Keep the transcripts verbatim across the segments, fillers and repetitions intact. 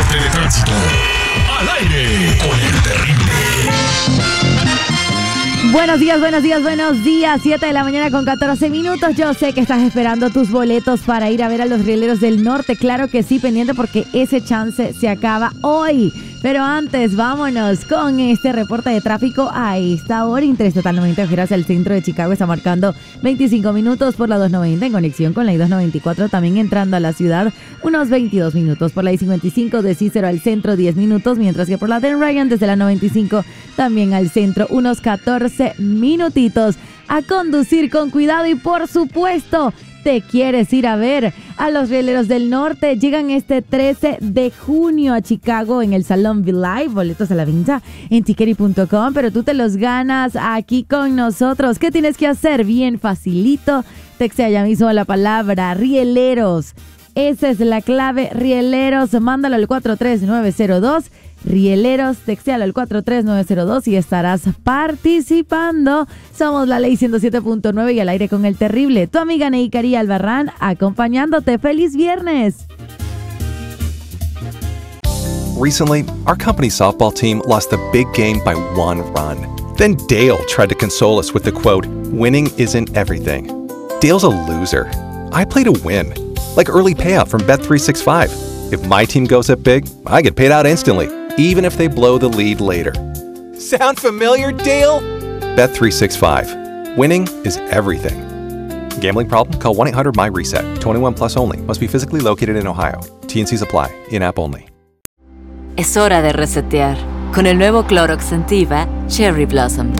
Reporte de tránsito. Al aire con el terrible. Buenos días, buenos días, buenos días. siete de la mañana con catorce minutos. Yo sé que estás esperando tus boletos para ir a ver a los Rieleros del Norte. Claro que sí, pendiente porque ese chance se acaba hoy. Pero antes, vámonos con este reporte de tráfico a esta hora. Interestatal noventa giras al centro de Chicago está marcando veinticinco minutos por la dos noventa en conexión con la I dos noventa y cuatro. También entrando a la ciudad unos veintidós minutos. Por la I cincuenta y cinco de Cícero al centro diez minutos. Mientras que por la de Ryan desde la noventa y cinco también al centro unos catorce minutitos. A conducir con cuidado y por supuesto, ¿te quieres ir a ver a los Rieleros del Norte? Llegan este trece de junio a Chicago en el Salón V-Live. Boletos a la venta en tickety punto com, pero tú te los ganas aquí con nosotros. ¿Qué tienes que hacer? Bien facilito. Textea ya mismo la palabra Rieleros. Esa es la clave, Rieleros. Mándalo al cuatro tres nueve cero dos. Rieleros, textéalo al cuatro tres nueve cero dos y estarás participando. Somos la Ley ciento siete punto nueve y al aire con el terrible. Tu amiga Neikari Albarrán acompañándote. ¡Feliz viernes! Recently, our company softball team lost the big game by one run. Then Dale tried to console us with the quote, "Winning isn't everything." Dale's a loser. I play to win. Like early payout from Bet three sixty-five. If my team goes up big, I get paid out instantly, even if they blow the lead later. Sound familiar, Dale? Bet three sixty-five. Winning is everything. Gambling problem? Call one eight hundred M Y reset. twenty-one plus only. Must be physically located in Ohio. T N Cs apply. In-app only. Es hora de resetear. Con el nuevo Clorox Scentiva Cherry Blossom.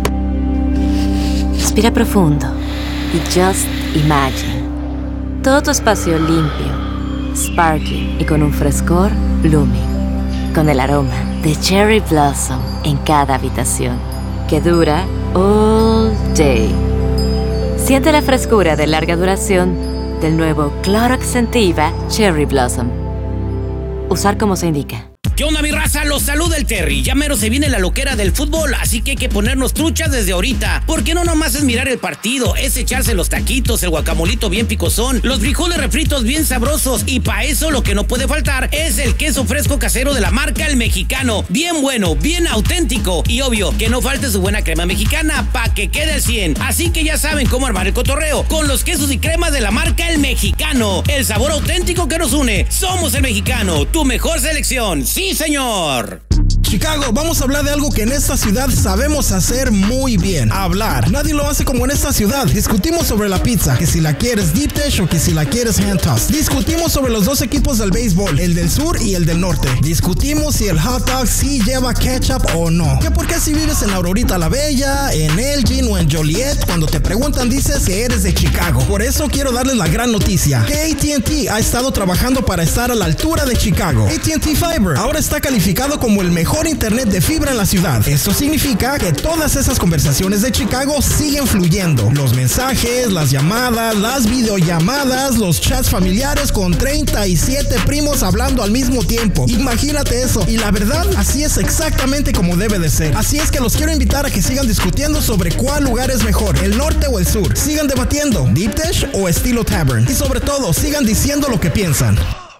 Respira profundo y just imagine. Todo tu espacio limpio, sparkling y con un frescor blooming. Con el aroma de Cherry Blossom en cada habitación. Que dura all day. Siente la frescura de larga duración del nuevo Clorox Scentiva Cherry Blossom. Usar como se indica. ¿Qué onda, mi raza? Los saluda el Terry. Ya mero se viene la loquera del fútbol, así que hay que ponernos truchas desde ahorita. Porque no nomás es mirar el partido, es echarse los taquitos, el guacamolito bien picosón, los frijoles refritos bien sabrosos. Y para eso lo que no puede faltar es el queso fresco casero de la marca El Mexicano. Bien bueno, bien auténtico. Y obvio, que no falte su buena crema mexicana pa' que quede al cien. Así que ya saben cómo armar el cotorreo con los quesos y cremas de la marca El Mexicano. El sabor auténtico que nos une. Somos El Mexicano, tu mejor selección. ¡Sí, señor! Chicago, vamos a hablar de algo que en esta ciudad sabemos hacer muy bien. Hablar. Nadie lo hace como en esta ciudad. Discutimos sobre la pizza, que si la quieres deep dish o que si la quieres hand toss. Discutimos sobre los dos equipos del béisbol, el del sur y el del norte. Discutimos si el hot dog sí lleva ketchup o no. Que por qué si vives en Aurorita la Bella, en Elgin o en Joliet, cuando te preguntan dices que eres de Chicago. Por eso quiero darles la gran noticia, que A T and T ha estado trabajando para estar a la altura de Chicago. A T and T Fiber ahora está calificado como el mejor internet de fibra en la ciudad. Esto significa que todas esas conversaciones de Chicago siguen fluyendo. Los mensajes, las llamadas, las videollamadas, los chats familiares con treinta y siete primos hablando al mismo tiempo. Imagínate eso. Y la verdad, así es exactamente como debe de ser. Así es que los quiero invitar a que sigan discutiendo sobre cuál lugar es mejor, el norte o el sur. Sigan debatiendo, deep dish o estilo tavern. Y sobre todo, sigan diciendo lo que piensan.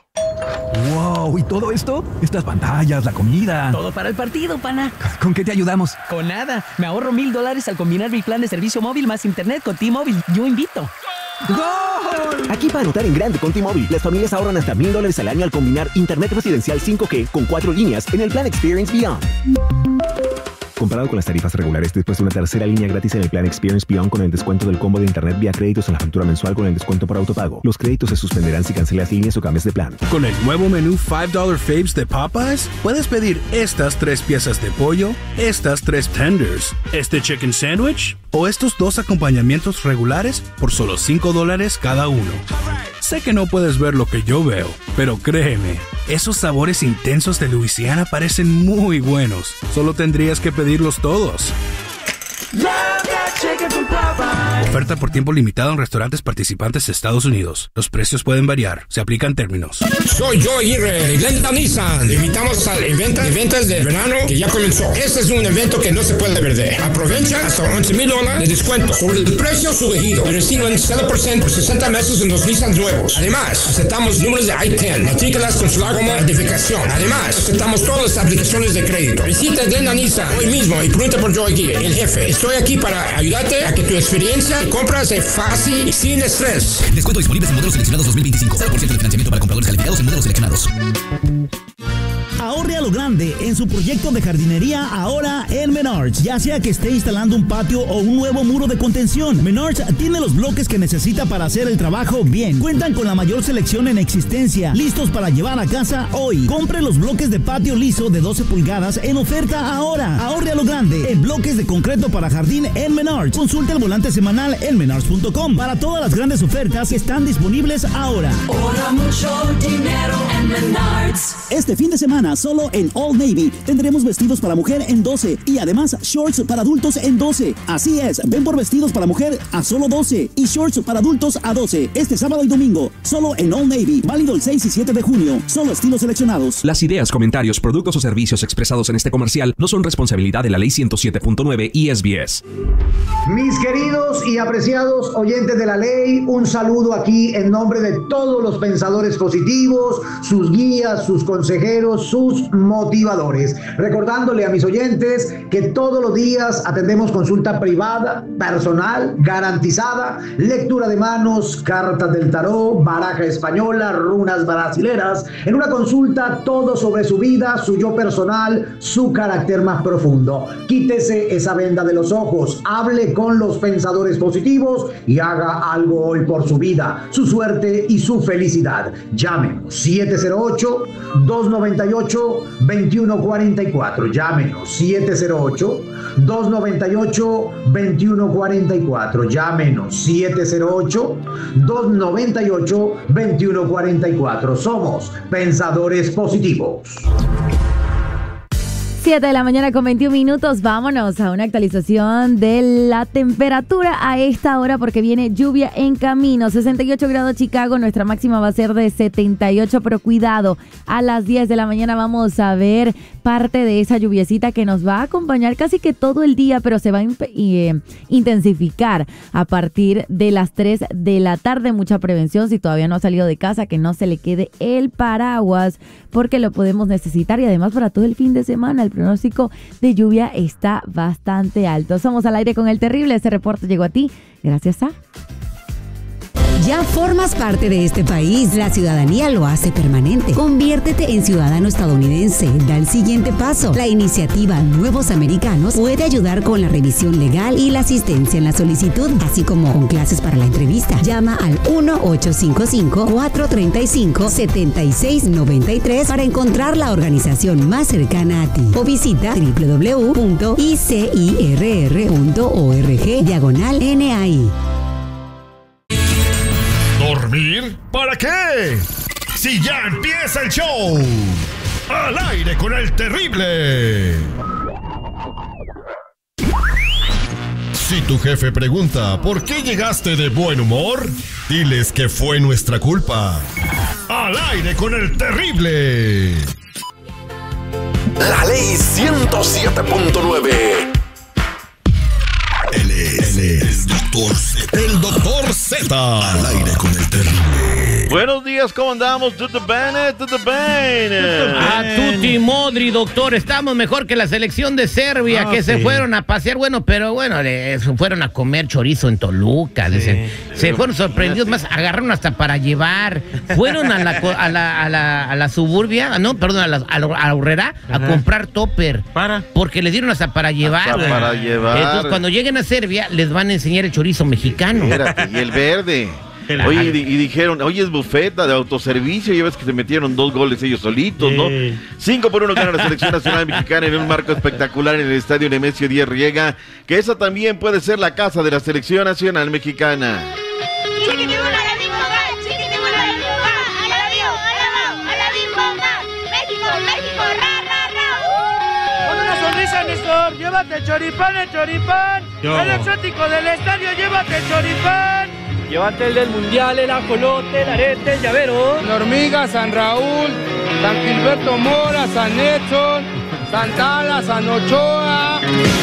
¡Wow! ¿Y todo esto? Estas pantallas, la comida... Todo para el partido, pana. ¿Con qué te ayudamos? Con nada. Me ahorro mil dólares al combinar mi plan de servicio móvil más internet con T-Mobile. Yo invito. ¡Gol! Aquí para anotar en grande con T-Mobile, las familias ahorran hasta mil dólares al año al combinar internet residencial cinco G con cuatro líneas en el plan Experience Beyond. Comparado con las tarifas regulares, después de una tercera línea gratis en el plan Experience Beyond con el descuento del combo de internet vía créditos en la factura mensual con el descuento por autopago. Los créditos se suspenderán si cancelas líneas o cambias de plan. Con el nuevo menú five dollar Faves de Popeyes, puedes pedir estas tres piezas de pollo, estas tres tenders, este chicken sandwich o estos dos acompañamientos regulares por solo cinco dólares cada uno. Sé que no puedes ver lo que yo veo, pero créeme, esos sabores intensos de Luisiana parecen muy buenos. Solo tendrías que pedirlos todos. Love that Oferta por tiempo limitado en restaurantes participantes de Estados Unidos. Los precios pueden variar. Se aplican términos. Soy Joe Aguirre de Glenda Nissan. Te invitamos al evento de ventas de verano que ya comenzó. Este es un evento que no se puede perder. Aprovecha hasta once mil dólares de descuento sobre el precio sugerido y reciben cero por ciento por sesenta meses en los Nissan nuevos. Además, aceptamos números de I diez, matrículas con su como identificación. Además, aceptamos todas las aplicaciones de crédito. Visita Glenda Nissan hoy mismo y pregunta por Joe Aguirre, el jefe. Estoy aquí para ayudarte a que tu experiencia de compra sea fácil y sin estrés. Descuento disponibles en modelos seleccionados dos mil veinticinco. cero por ciento de financiamiento para compradores calificados en modelos seleccionados. Ahorre a lo grande en su proyecto de jardinería ahora en Menards. Ya sea que esté instalando un patio o un nuevo muro de contención, Menards tiene los bloques que necesita para hacer el trabajo bien. Cuentan con la mayor selección en existencia, listos para llevar a casa hoy. Compre los bloques de patio liso de doce pulgadas en oferta ahora. Ahorre a lo grande en bloques de concreto para jardín en Menards. Consulte el volante semanal en menards punto com para todas las grandes ofertas que están disponibles ahora. Ahorra mucho dinero en Menards. Este fin de semana, solo en Old Navy, tendremos vestidos para mujer en doce y además shorts para adultos en doce. Así es, ven por vestidos para mujer a solo doce y shorts para adultos a doce. Este sábado y domingo, solo en Old Navy, válido el seis y siete de junio. Solo estilos seleccionados. Las ideas, comentarios, productos o servicios expresados en este comercial no son responsabilidad de la ley ciento siete punto nueve y S B S. Mis queridos y apreciados oyentes de la ley, un saludo aquí en nombre de todos los pensadores positivos, sus guías, sus consejeros, sus motivadores. Recordándole a mis oyentes que todos los días atendemos consulta privada, personal, garantizada, lectura de manos, cartas del tarot, baraja española, runas brasileras. En una consulta todo sobre su vida, su yo personal, su carácter más profundo. Quítese esa venda de los ojos, hable con los pensadores positivos y haga algo hoy por su vida, su suerte y su felicidad. Llámenos siete cero ocho, dos nueve ocho, dos uno cuatro cuatro. Llámenos siete cero ocho, dos nueve ocho, dos uno cuatro cuatro. Llámenos siete cero ocho, dos nueve ocho, dos uno cuatro cuatro. Somos pensadores positivos. siete de la mañana con veintiún minutos. Vámonos a una actualización de la temperatura a esta hora porque viene lluvia en camino. sesenta y ocho grados Chicago, nuestra máxima va a ser de setenta y ocho, pero cuidado, a las diez de la mañana vamos a ver parte de esa lluviecita que nos va a acompañar casi que todo el día, pero se va a eh, intensificar a partir de las tres de la tarde. Mucha prevención si todavía no ha salido de casa, que no se le quede el paraguas porque lo podemos necesitar y además para todo el fin de semana el pronóstico de lluvia está bastante alto. Somos al aire con el terrible. Este reporte llegó a ti gracias a... Ya formas parte de este país. La ciudadanía lo hace permanente. Conviértete en ciudadano estadounidense. Da el siguiente paso. La iniciativa Nuevos Americanos puede ayudar con la revisión legal y la asistencia en la solicitud, así como con clases para la entrevista. Llama al uno ocho cinco cinco, cuatro tres cinco, siete seis nueve tres para encontrar la organización más cercana a ti. O visita doble u doble u doble u punto i c i r r punto org diagonal N A I. ¿Dormir? ¿Para qué? Si ya empieza el show. Al aire con el terrible. Si tu jefe pregunta ¿por qué llegaste de buen humor? Diles que fue nuestra culpa. Al aire con el terrible. La ley ciento siete punto nueve. Él es, él es el doctor Z. El doctor Z. Al aire con el terrible. Buenos días, ¿cómo andamos? Tutti bene, tutti bene. A tutti modri, doctor. Estamos mejor que la selección de Serbia, ah, que sí. se fueron a pasear, bueno, pero bueno, le, fueron a comer chorizo en Toluca, sí. dicen. Se fueron sorprendidos más, agarraron hasta para llevar. Fueron a la, a la, a la, a la suburbia, no, perdón, a la, a la, a la Urrera, a Ajá. comprar topper. ¿Para? Porque les dieron hasta para llevar. Hasta para llevar. Entonces, cuando lleguen a Serbia, les van a enseñar el chorizo mexicano. Espérate, y el verde. Oye, y, y dijeron, oye, es bufeta de autoservicio, ya ves que se metieron dos goles ellos solitos, ¿no? Sí. Cinco por uno gana la selección nacional mexicana en un marco espectacular en el estadio Nemesio Díaz Riega, que esa también puede ser la casa de la selección nacional mexicana. Néstor, yo llévate choripán, el choripán. Yo. El exótico del estadio, llévate choripán. Llévate el del mundial, el ajolote, el arete, el llavero. La hormiga, San Raúl, San Gilberto Mora, San Edson, Santana, San Ochoa.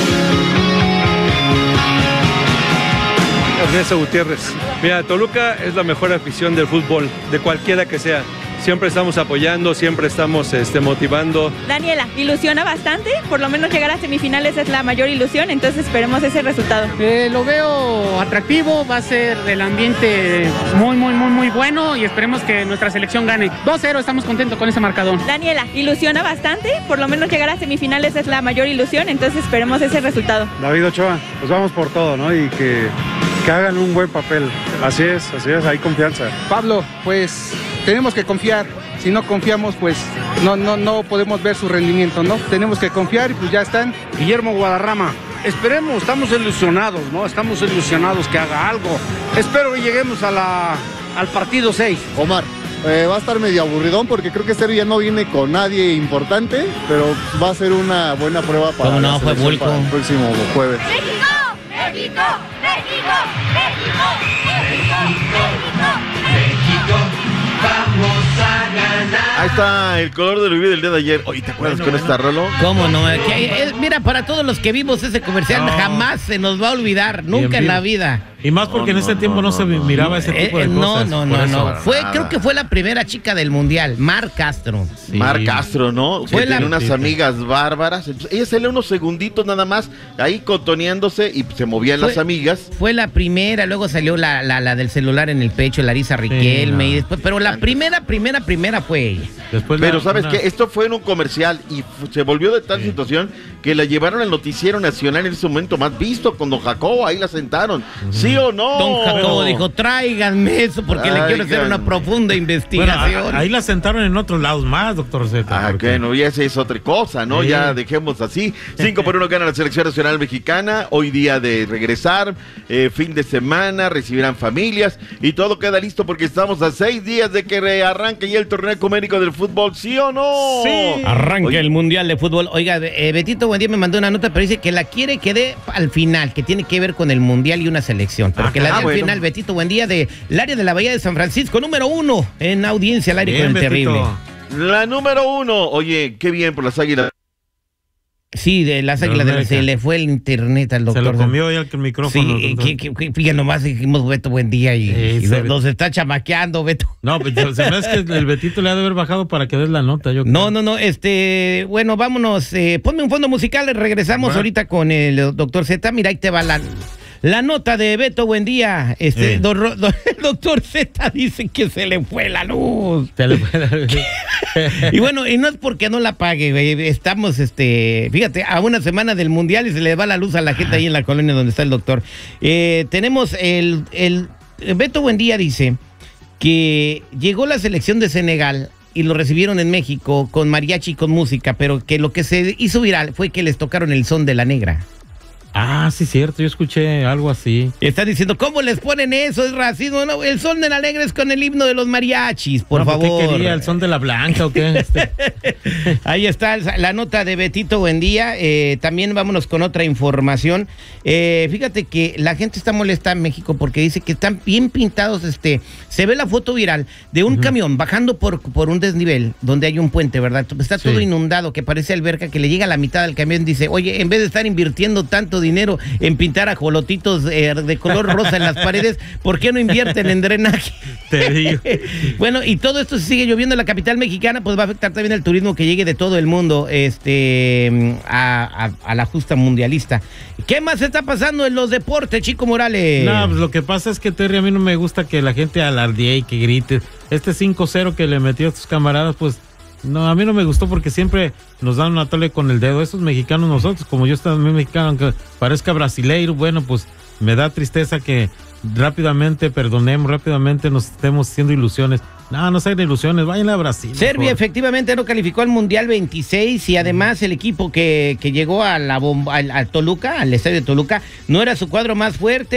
Ernesto Gutiérrez. Mira, Toluca es la mejor afición del fútbol, de cualquiera que sea. Siempre estamos apoyando, siempre estamos este, motivando. Daniela, ilusiona bastante, por lo menos llegar a semifinales es la mayor ilusión, entonces esperemos ese resultado. Eh, lo veo atractivo, va a ser el ambiente muy, muy, muy, muy bueno y esperemos que nuestra selección gane. dos cero, estamos contentos con ese marcador. Daniela, ilusiona bastante, por lo menos llegar a semifinales es la mayor ilusión, entonces esperemos ese resultado. David Ochoa, pues vamos por todo, ¿no? Y que, que hagan un buen papel. Así es, así es, hay confianza. Pablo, pues tenemos que confiar. Si no confiamos, pues no, no, no podemos ver su rendimiento, ¿no? Tenemos que confiar y pues ya están. Guillermo Guadarrama, esperemos, estamos ilusionados, ¿no? Estamos ilusionados que haga algo. Espero que lleguemos a la, al partido seis. Omar, eh, va a estar medio aburridón porque creo que Serbia no viene con nadie importante, pero va a ser una buena prueba para, ¿Cómo no? la Fue selección para el próximo jueves. ¡México! ¡México! ¡México! ¡México! ¡México! ¡México! ¡Vamos a ganar! Ahí está el color de vida del día de ayer. Oye, ¿te acuerdas bueno, con bueno. esta Rolo? ¿Cómo no? Aquí hay, es, mira, para todos los que vimos ese comercial, no. jamás se nos va a olvidar, nunca bien, en la vida. Y más porque no, en ese no, tiempo no, no se miraba ese tipo de eh, cosas. No, no, no, no. Fue, creo que fue la primera chica del mundial, Mar Castro. Sí. Mar Castro, ¿no? Fue que la... tenía unas amigas bárbaras. Entonces, ella salía unos segunditos nada más, ahí cotoneándose y se movían fue, las amigas. Fue la primera, luego salió la, la, la del celular en el pecho, Larisa Riquelme, sí, no. y después, pero la primera, primera, primera fue ella. Después pero la, ¿sabes una... qué? Esto fue en un comercial y se volvió de tal sí. situación que la llevaron al noticiero nacional en ese momento más visto, con don Jacobo, ahí la sentaron. Uh-huh. ¿Sí o no? Don Jacobo dijo, tráiganme eso porque Traigan. le quiero hacer una profunda investigación. Bueno, ahí la sentaron en otros lados más, doctor Z. Ah, porque... bueno, y esa es otra cosa, ¿no? Sí. Ya dejemos así. Cinco por uno gana la Selección Nacional Mexicana, hoy día de regresar, eh, fin de semana, recibirán familias y todo queda listo porque estamos a seis días de que arranque ya el torneo ecuménico del fútbol, ¿sí o no? Sí. Arranque Oye. el Mundial de Fútbol. Oiga, eh, Betito Buendía me mandó una nota, pero dice que la quiere que dé al final, que tiene que ver con el Mundial y una selección, pero ah, que la dé ah, al bueno. final. Betito Buendía del área de la Bahía de San Francisco, número uno en audiencia al aire bien, con el Betito. Terrible. La número uno. Oye, qué bien por las Águilas. Sí, de las Águilas de se le fue el internet al doctor. Se lo comió ya el micrófono. Sí, que, que, que, que nomás dijimos Beto Buendía y, sí, y nos está chamaqueando, Beto. No, pues se me hace que el Betito le ha de haber bajado para que des la nota. Yo no, no, no, este, bueno, vámonos, eh, ponme un fondo musical, regresamos bueno. ahorita con el doctor Z. Mira, ahí te va la... La nota de Beto Buendía, este, eh. do, do, el doctor Z dice que se le fue la luz. Se le fue la luz. Y bueno, y no es porque no la pague, güey. Estamos, este, fíjate, a una semana del Mundial y se le va la luz a la gente ahí en la colonia donde está el doctor. Eh, tenemos el, el, Beto Buendía dice que llegó la selección de Senegal y lo recibieron en México con mariachi y con música, pero que lo que se hizo viral fue que les tocaron el son de la negra. Ah, sí, cierto, yo escuché algo así. Están diciendo, ¿cómo les ponen eso? Es racismo. No, el son de la negra es con el himno de los mariachis, por no, favor. ¿Qué quería? ¿El son de la blanca o qué? Este... Ahí está la nota de Betito Buendía. Eh, también vámonos con otra información. Eh, fíjate que la gente está molesta en México porque dice que están bien pintados. Este, se ve la foto viral de un uh-huh. camión bajando por, por un desnivel donde hay un puente, ¿verdad? Está todo sí. inundado, que parece alberca, que le llega a la mitad del camión. Dice, oye, en vez de estar invirtiendo tanto dinero en pintar ajolotitos eh, de color rosa en las paredes, ¿por qué no invierten en drenaje? Te digo. Bueno, y todo esto se sigue lloviendo en la capital mexicana, pues va a afectar también el turismo que llegue de todo el mundo este a, a, a la justa mundialista. ¿Qué más está pasando en los deportes, Chico Morales? No, pues lo que pasa es que, Terry, a mí no me gusta que la gente alardee y que grite. Este cinco cero que le metió a tus camaradas, pues no, a mí no me gustó porque siempre nos dan una tole con el dedo. Esos mexicanos nosotros, como yo también mexicano, aunque parezca brasileiro, bueno, pues me da tristeza que rápidamente perdonemos, rápidamente nos estemos haciendo ilusiones. No, no sean ilusiones, vayan a Brasil. Serbia mejor. Efectivamente no calificó al Mundial veintiséis y además el equipo que, que llegó a, la bomba, a, a Toluca, al estadio de Toluca, no era su cuadro más fuerte.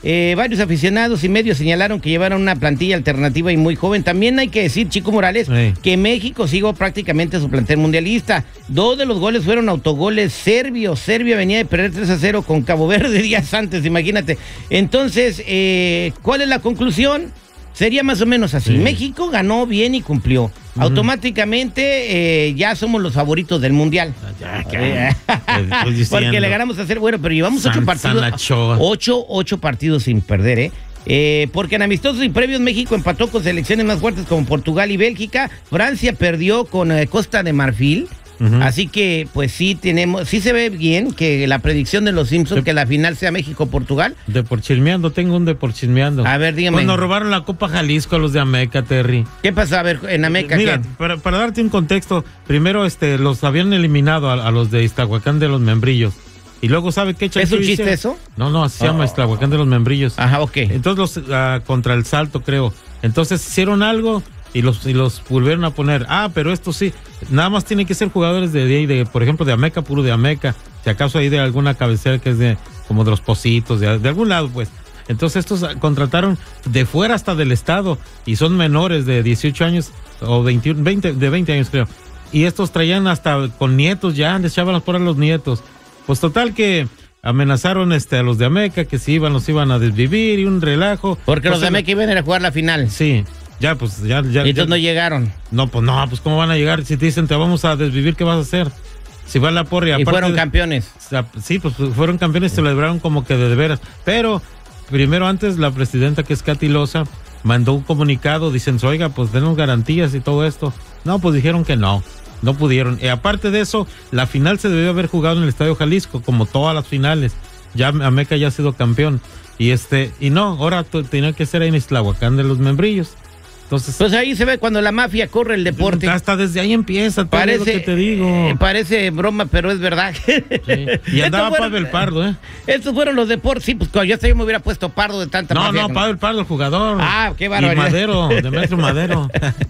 Eh, varios aficionados y medios señalaron que llevaron una plantilla alternativa y muy joven. También hay que decir, Chico Morales, sí, que México siguió prácticamente su plantel mundialista. Dos de los goles fueron autogoles serbios. Serbia venía de perder tres a cero con Cabo Verde días antes, imagínate. Entonces, eh, ¿cuál es la conclusión? Sería más o menos así. Sí. México ganó bien y cumplió. Uh-huh. Automáticamente eh, ya somos los favoritos del Mundial. Ya, ya. Porque le ganamos a hacer, bueno, pero llevamos San, ocho partidos. Ocho, ocho partidos sin perder, ¿eh? Eh, porque en amistosos y previos México empató con selecciones más fuertes como Portugal y Bélgica. Francia perdió con eh, Costa de Marfil. Uh-huh. Así que, pues sí tenemos, sí se ve bien que la predicción de los Simpsons, de, que la final sea México-Portugal. De por chismeando, tengo un de por chismeando. A ver, dígame. Pues nos robaron la Copa Jalisco a los de Ameca, Terry. ¿Qué pasa? A ver, en Ameca. Mira, para, para darte un contexto, primero este, los habían eliminado a, a los de Iztahuacán de los Membrillos. Y luego, ¿sabe qué? ¿Es un chiste hice? eso? No, no, así oh. se llama Iztahuacán de los Membrillos. Ajá, ok. Entonces los, uh, contra el Salto, creo. Entonces hicieron algo y los, y los volvieron a poner. Ah, pero esto sí, nada más tienen que ser jugadores de, de, de por ejemplo, de Ameca, puro de Ameca. Si acaso hay de alguna cabecera que es de, como de los Pocitos, de, de algún lado, pues. Entonces estos contrataron de fuera hasta del estado y son menores de dieciocho años o veintiuno, veinte, de veinte años creo. Y estos traían hasta con nietos ya, les echaban por a los nietos. Pues total que amenazaron este, a los de Ameca que si iban, los iban a desvivir y un relajo. Porque pues los de Ameca iban a ir a jugar la final. Sí. Ya, pues, ya, ya. Y entonces ya, no llegaron. No, pues no, pues ¿cómo van a llegar? Si te dicen te vamos a desvivir, ¿qué vas a hacer? Si va la porra. Y fueron de, campeones. O sea, sí, pues fueron campeones, se celebraron como que de, de veras. Pero, primero antes, la presidenta, que es Katy Loza, mandó un comunicado, dicen, oiga, pues denos garantías y todo esto. No, pues dijeron que no, no pudieron. Y aparte de eso, la final se debió haber jugado en el Estadio Jalisco, como todas las finales. Ya Ameca ya ha sido campeón. Y este, y no, ahora tenía que ser en Iztahuacán de los Membrillos. Entonces, pues ahí se ve cuando la mafia corre el deporte. Hasta desde ahí empieza, todo parece, lo que te digo. Eh, parece broma, pero es verdad. Sí. Y andaba fueron, Pavel Pardo, ¿eh? Estos fueron los deportes, sí, pues yo hasta yo me hubiera puesto Pardo de tanta No, mafia. no, Pavel Pardo, el jugador. Ah, qué barbaridad. Y Madero, Demetrio Madero.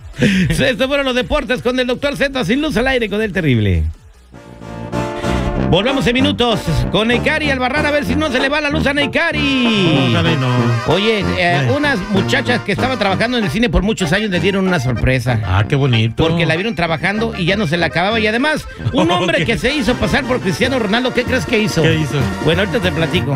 Estos fueron los deportes con el doctor Z, sin luz al aire, con el terrible. Volvemos en minutos con Neikari Albarrán, a ver si no se le va la luz a Neikari. No, no, no. Oye, eh, unas muchachas que estaban trabajando en el cine por muchos años le dieron una sorpresa. Ah, qué bonito. Porque la vieron trabajando y ya no se la acababa. Y además, un hombre okay. que se hizo pasar por Cristiano Ronaldo, ¿qué crees que hizo? ¿Qué hizo? Bueno, ahorita te platico.